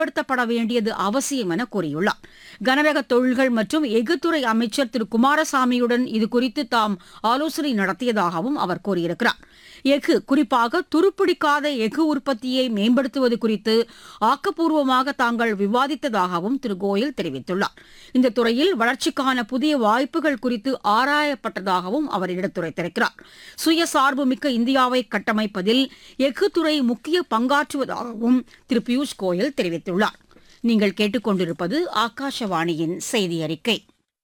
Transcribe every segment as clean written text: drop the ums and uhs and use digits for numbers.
செயல்படுத்தப்பட வேண்டியது அவசியம் என கூறியுள்ளார். கனரக தொழில்கள் மற்றும் எஃகுத்துறை அமைச்சர் திரு குமாரசாமியுடன் இதுகுறித்து தாம் ஆலோசனை நடத்தியதாகவும் அவர் கூறியிருக்கிறார். எஃகு, குறிப்பாக துருப்பிடிக்காத எஃகு உற்பத்தியை மேம்படுத்துவது குறித்து ஆக்கப்பூர்வமாக தாங்கள் விவாதித்ததாகவும் திரு கோயல் தெரிவித்துள்ளார். இந்த துறையில் வளர்ச்சிக்கான புதிய வாய்ப்புகள் குறித்து ஆராயப்பட்டதாகவும் அவர் எடுத்துரைத்திருக்கிறார். சுயசார்பு மிக்க இந்தியாவை கட்டமைப்பதில் எஃகு துறை முக்கிய பங்காற்றுவதாகவும் திரு பியூஷ் கோயல் தெரிவித்துள்ளார். நீங்கள் கேட்டுக்கொண்டிருப்பது ஆகாஷவாணியின் செய்தி அறிக்கை.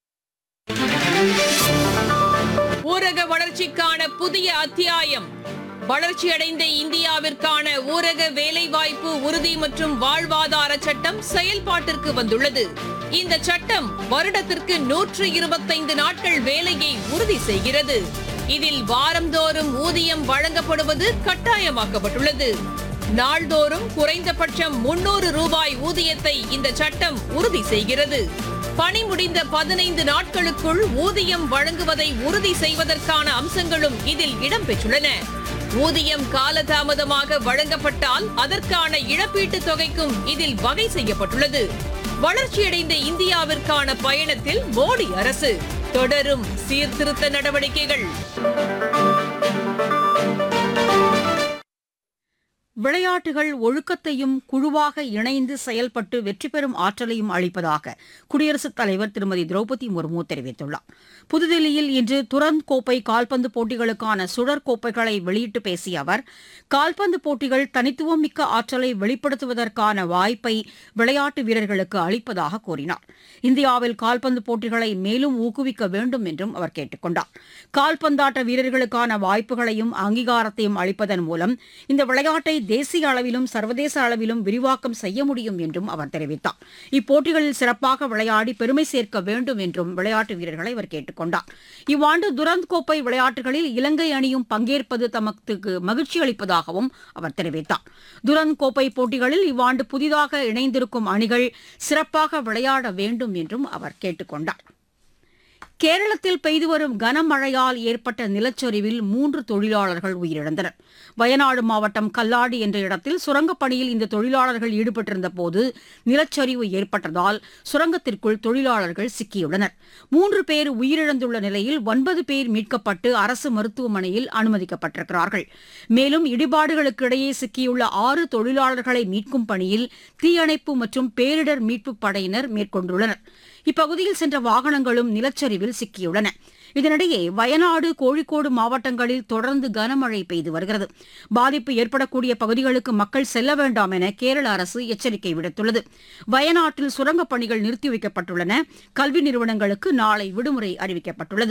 ஊரக வளர்ச்சிக்கான புதிய அத்தியாயம். வளர்ச்சியடைந்த இந்தியாவிற்கான ஊரக வேலைவாய்ப்பு உறுதி மற்றும் வாழ்வாதார சட்டம் செயல்பாட்டிற்கு வந்துள்ளது. இந்த சட்டம் வருடத்திற்கு 125 நாட்கள் வேலையை உறுதி செய்கிறது. இதில் வாரந்தோறும் ஊதியம் வழங்கப்படுவது கட்டாயமாக்கப்பட்டுள்ளது. நாள்தோறும் குறைந்தபட்சம் 300 ரூபாய் ஊதியத்தை இந்த சட்டம் உறுதி செய்கிறது. பணி முடிந்த 15 நாட்களுக்குள் ஊதியம் வழங்குவதை உறுதி செய்வதற்கான அம்சங்களும் இதில் இடம்பெற்றுள்ளன. ஊதியம் காலதாமதமாக வழங்கப்பட்டால் அதற்கான இழப்பீட்டுத் தொகைக்கும் இதில் வகை செய்யப்பட்டுள்ளது. வளர்ச்சியடைந்த இந்தியாவிற்கான பயணத்தில் மோடி அரசு தொடரும் சீர்திருத்த நடவடிக்கைகள். விளையாட்டுகள் ஒழுக்கத்தையும் குழுவாக இணைந்து செயல்பட்டு வெற்றி பெறும் ஆற்றலையும் அளிப்பதாக குடியரசுத் தலைவர் திருமதி திரௌபதி முர்மு தெரிவித்துள்ளார். புதுதில்லியில் இன்று துரந்த் கோப்பை கால்பந்து போட்டிகளுக்கான சுழற் கோப்பைகளை வெளியிட்டு பேசிய அவர், கால்பந்து போட்டிகள் தனித்துவம் மிக்க ஆற்றலை வெளிப்படுத்துவதற்கான வாய்ப்பை விளையாட்டு வீரர்களுக்கு அளிப்பதாக கூறினார். இந்தியாவில் கால்பந்து போட்டிகளை மேலும் ஊக்குவிக்க வேண்டும் என்றும் அவர் கேட்டுக் கொண்டார். கால்பந்தாட்ட வீரர்களுக்கான வாய்ப்புகளையும் அங்கீகாரத்தையும் அளிப்பதன் மூலம் இந்த விளையாட்டை தேசிய அளவிலும் சர்வதேச அளவிலும் விரிவாக்கம் செய்ய முடியும் என்றும் அவர் தெரிவித்தார். இப்போட்டிகளில் சிறப்பாக விளையாடி பெருமை சேர்க்க வேண்டும் என்றும் விளையாட்டு வீரர்களை அவர் கேட்டுக் கொண்டார். இவ்வாண்டு துரந்த் கோப்பை விளையாட்டுகளில் இலங்கை அணியும் பங்கேற்பது தமக்கு மகிழ்ச்சி அளிப்பதாகவும் அவர் தெரிவித்தார். துரந்த் கோப்பை போட்டிகளில் இவ்வாண்டு புதிதாக இணைந்திருக்கும் அணிகள் சிறப்பாக விளையாட வேண்டும் என்றும் அவர் கேட்டுக் கொண்டார். கேரளத்தில் பெய்து வரும் கனமழையால் ஏற்பட்ட நிலச்சரிவில் 3 தொழிலாளர்கள் உயிரிழந்தனர். வயநாடு மாவட்டம் கல்லாடி என்ற இடத்தில் சுரங்கப் பணியில் இந்த தொழிலாளர்கள் ஈடுபட்டிருந்த போது நிலச்சரிவு ஏற்பட்டதால் சுரங்கத்திற்குள் தொழிலாளர்கள் சிக்கியுள்ளனர். 3 பேர் உயிரிழந்துள்ள நிலையில் 9 பேர் மீட்கப்பட்டு அரசு மருத்துவமனையில் அனுமதிக்கப்பட்டிருக்கிறார்கள். மேலும் இடிபாடுகளுக்கு இடையே சிக்கியுள்ள 6 தொழிலாளர்களை மீட்கும் பணியில் தீயணைப்பு மற்றும் பேரிடர் மீட்புப் படையினர் மேற்கொண்டுள்ளனர். இப்பகுதியில் சென்ற வாகனங்களும் நிலச்சரிவில் சிக்கியுள்ளன. இதனிடையே வயநாடு, கோழிக்கோடு மாவட்டங்களில் தொடர்ந்து கனமழை பெய்து வருகிறது. பாதிப்பு ஏற்படக்கூடிய பகுதிகளுக்கு மக்கள் செல்ல வேண்டாம் என கேரள அரசு எச்சரிக்கை விடுத்துள்ளது. வயநாட்டில் சுரங்கப் பணிகள் நிறுத்தி வைக்கப்பட்டுள்ளன. கல்வி நிறுவனங்களுக்கு நாளை விடுமுறை அறிவிக்கப்பட்டுள்ளது.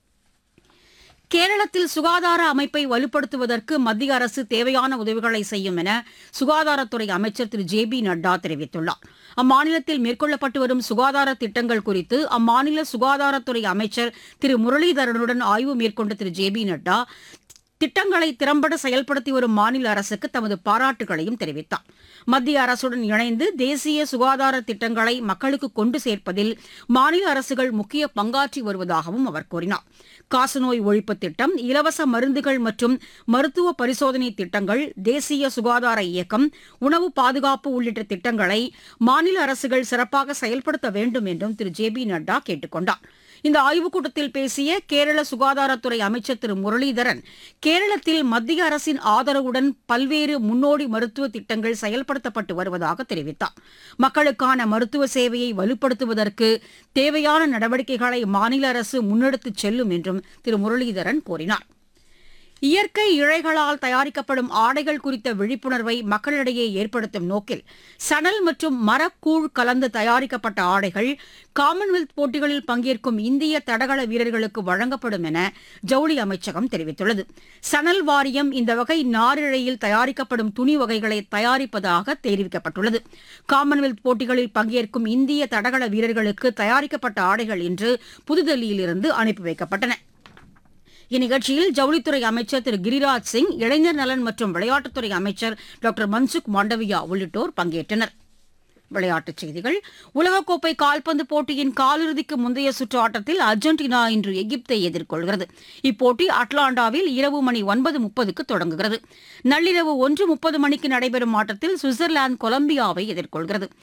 கேரளத்தில் சுகாதார அமைப்பை வலுப்படுத்துவதற்கு மத்திய அரசு தேவையான உதவிகளை செய்யும் என சுகாதாரத்துறை அமைச்சர் திரு ஜே.பி. நட்டா தெரிவித்துள்ளார். அம்மாநிலத்தில் மேற்கொள்ளப்பட்டு வரும் சுகாதார திட்டங்கள் குறித்து அம்மாநில சுகாதாரத்துறை அமைச்சர் திரு முரளிதரனுடன் ஆய்வு மேற்கொண்ட திரு ஜே.பி. நட்டா திட்டங்களை திறம்பட செயல்படுத்தி வரும் மாநில அரசுக்கு தமது பாராட்டுகளையும் தெரிவித்தார். மத்திய அரசுடன் இணைந்து தேசிய சுகாதார திட்டங்களை மக்களுக்கு கொண்டு சேர்ப்பதில் மாநில அரசுகள் முக்கிய பங்காற்றி வருவதாகவும் அவர் கூறினார். காசநோய் ஒழிப்பு திட்டம், இலவச மருந்துகள் மற்றும் மருத்துவ பரிசோதனை திட்டங்கள், தேசிய சுகாதார இயக்கம், உணவு பாதுகாப்பு உள்ளிட்ட திட்டங்களை மாநில அரசுகள் சிறப்பாக செயல்படுத்த வேண்டும் என்றும் திரு ஜே.பி. நட்டா கேட்டுக் கொண்டார். இந்த ஆய்வுக் கூட்டத்தில் பேசிய கேரள சுகாதாரத்துறை அமைச்சர் திரு முரளிதரன், கேரளத்தில் மத்திய அரசின் ஆதரவுடன் பல்வேறு முன்னோடி மருத்துவ திட்டங்கள் செயல்படுத்தப்பட்டு வருவதாக தெரிவித்தார். மக்களுக்கான மருத்துவ சேவையை வலுப்படுத்துவதற்கு தேவையான நடவடிக்கைகளை மாநில அரசு முன்னெடுத்துச் செல்லும் என்றும் திரு முரளிதரன் கூறினார். இயற்கை இழைகளால் தயாரிக்கப்படும் ஆடைகள் குறித்த விழிப்புணர்வை மக்களிடையே ஏற்படுத்தும் நோக்கில் சணல் மற்றும் மரக்கூழ் கலந்து தயாரிக்கப்பட்ட ஆடைகள் காமன்வெல்த் போட்டிகளில் பங்கேற்கும் இந்திய தடகள வீரர்களுக்கு வழங்கப்படும் என ஜவுளி அமைச்சகம் தெரிவித்துள்ளது. சணல் வாரியம் இந்த வகை நாரிழையில் தயாரிக்கப்படும் துணி வகைகளை தயாரிப்பதாக தெரிவிக்கப்பட்டுள்ளது. காமன்வெல்த் போட்டிகளில் பங்கேற்கும் இந்திய தடகள வீரர்களுக்கு தயாரிக்கப்பட்ட ஆடைகள் இன்று புதுதில்லியிலிருந்து அனுப்பி வைக்கப்பட்டன. இந்நிகழ்ச்சியில் ஜவுளித்துறை அமைச்சர் திரு கிரிராஜ் சிங், இளைஞர் நலன் மற்றும் விளையாட்டுத்துறை அமைச்சர் டாக்டர் மன்சுக் மாண்டவியா உள்ளிட்டோர் பங்கேற்றனர். விளையாட்டுச் செய்திகள். உலகக்கோப்பை கால்பந்து போட்டியின் காலிறுதிக்கு முந்தைய சுற்று ஆட்டத்தில் அர்ஜென்டினா இன்று எகிப்தை எதிர்கொள்கிறது. இப்போட்டி அட்லாண்டாவில் இரவு மணி 9:30க்கு தொடங்குகிறது. நள்ளிரவு 1:30 மணிக்கு நடைபெறும் ஆட்டத்தில் சுவிட்சர்லாந்து கொலம்பியாவை எதிர்கொள்கிறது.